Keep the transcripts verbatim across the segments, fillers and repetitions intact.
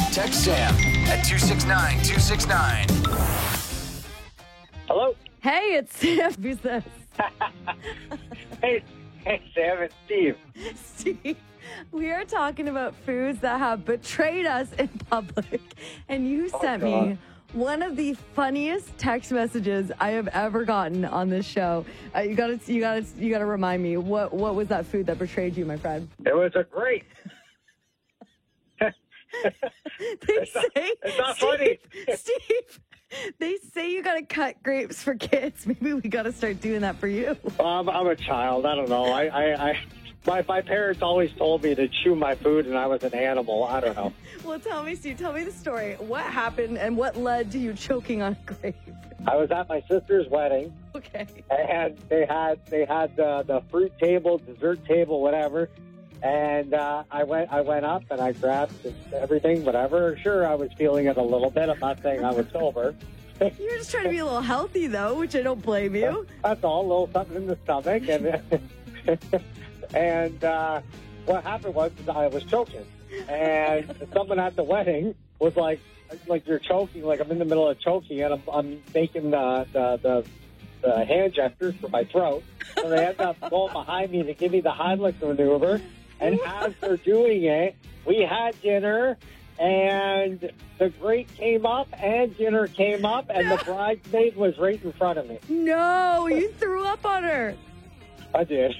Text Sam at two six nine two six nine. Hello. Hey, it's Sam. Who's this? Hey, hey, Sam, it's Steve. Steve. We are talking about foods that have betrayed us in public. And you Oh, sent God. me one of the funniest text messages I have ever gotten on this show. Uh, you gotta, you gotta, you gotta remind me what what was that food that betrayed you, my friend? It was a great. They It's say not- it's not Steve, funny. Steve. They say you gotta cut grapes for kids. Maybe we gotta start doing that for you. Um, I'm a child. I don't know. I, I, I my, my parents always told me to chew my food, and I was an animal. I don't know. Well, tell me, Steve. Tell me the story. What happened and what led to you choking on a grape? I was at my sister's wedding, Okay. and they had they had the, the fruit table, dessert table, whatever. And uh, I went I went up and I grabbed everything, whatever. Sure, I was feeling it a little bit. I'm not saying I was sober. You were just trying to be a little healthy, though, which I don't blame you. That's all, a little something in the stomach. And and uh, what happened was I was choking. And someone at the wedding was like, like you're choking, like I'm in the middle of choking, and I'm, I'm making the, the, the, the hand gestures for my throat. So they end up going behind me to give me the Heimlich maneuver. And as they're doing it, we had dinner. And the grape came up and dinner came up, and the bridesmaid was right in front of me. No, you threw up on her. I did.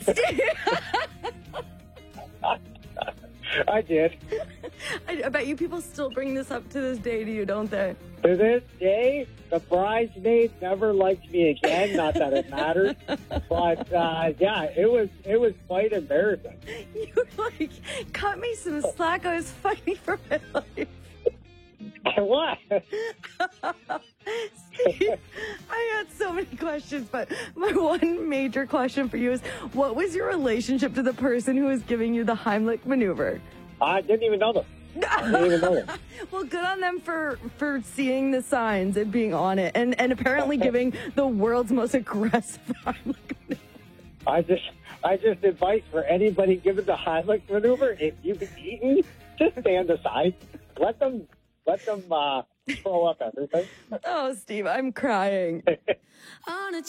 I did. I, I bet you people still bring this up to this day to you, don't they? To this day, the bridesmaid never liked me again. Not that it matters, but uh, yeah, it was it was quite embarrassing. You were like, cut me some slack. I was fighting for my life. What? Steve, I had so many questions, but my one major question for you is, what was your relationship to the person who was giving you the Heimlich maneuver? I didn't even know them. I didn't even know them. Well, good on them for, for seeing the signs and being on it, and, and apparently giving the world's most aggressive Heimlich maneuver. I just I just advice for anybody giving the Heimlich maneuver: if you've been eaten, just stand aside. Let them let them uh, throw up everything. Oh, Steve, I'm crying. On a